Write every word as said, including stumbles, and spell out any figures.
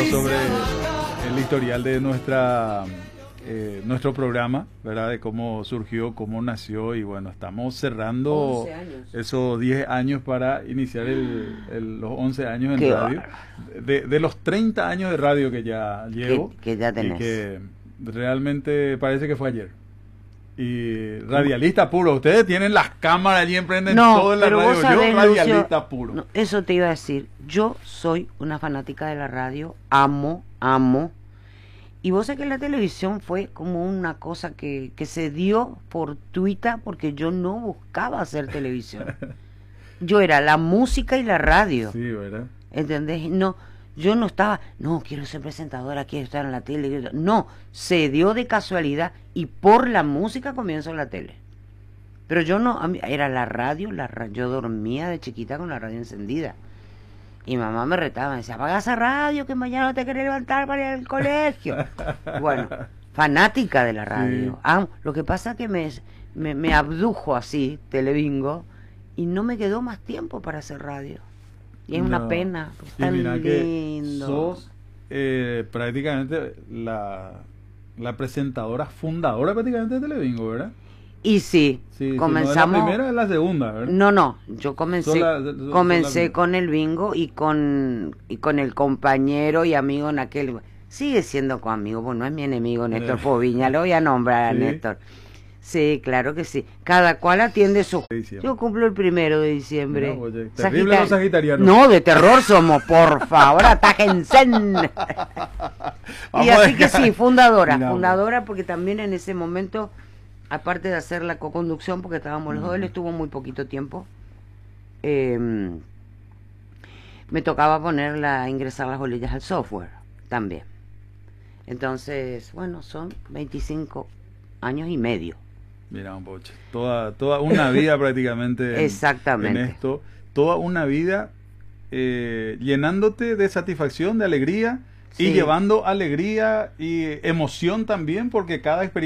poquito sobre el historial de nuestra eh, nuestro programa, ¿verdad? De cómo surgió, cómo nació, y bueno, estamos cerrando once años. esos diez años para iniciar el, el, los once años en Qué radio. De, de los treinta años de radio que ya llevo, que, que ya tenés. y que realmente parece que fue ayer. Y radialista puro, ustedes tienen las cámaras allí, emprenden no, todo en la pero radio, vos sabés, yo radialista Lucio, puro. No, eso te iba a decir, yo soy una fanática de la radio, amo, amo, y vos sabés que la televisión fue como una cosa que, que se dio fortuita, porque yo no buscaba hacer televisión. Yo era la música y la radio. Sí, ¿verdad? ¿Entendés? No, yo no estaba, no, quiero ser presentadora, quiero estar en la tele. Quiero... No, se dio de casualidad y por la música comienzo en la tele. Pero yo no, a mí, era la radio, la ra... yo dormía de chiquita con la radio encendida. Y mamá me retaba, me decía, apaga esa radio que mañana no te querés levantar para ir al colegio. Bueno, fanática de la radio. Sí. Ah, lo que pasa es que me, me, me abdujo así, Telebingo, y no me quedó más tiempo para hacer radio. Y es no. una pena, es tan mira lindo. Que sos eh, prácticamente la, la presentadora fundadora prácticamente de Telebingo, ¿verdad? Y sí, sí comenzamos... Si no es la primera, es la segunda, ¿verdad? No, no, yo comencé, sola, sola, comencé sola con el bingo y con, y con el compañero y amigo en aquel... Sigue siendo con amigo, pues no es mi enemigo Néstor Poviña, lo voy a nombrar ¿Sí? a Néstor. Sí, claro que sí. Cada cual atiende su... Yo cumplo el primero de diciembre. No, oye, terrible los sagitarianos. No, de terror somos, por favor, atájense. Y así que sí, fundadora, no, fundadora, porque también en ese momento, aparte de hacer la co-conducción, porque estábamos los dos, él estuvo muy poquito tiempo, eh, me tocaba ponerla, ingresar las bolillas al software también. Entonces, bueno, son veinticinco años y medio. Mira, un poche. Toda, toda una vida prácticamente en, Exactamente. en esto. Toda una vida eh, llenándote de satisfacción, de alegría, sí. Y llevando alegría y emoción también, porque cada experiencia